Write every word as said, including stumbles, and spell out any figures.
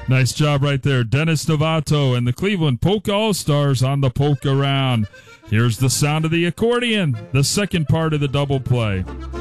Nice job right there. Dennis Novato and the Cleveland Polka All-Stars on the polka round. Here's the sound of the accordion, the second part of the double play.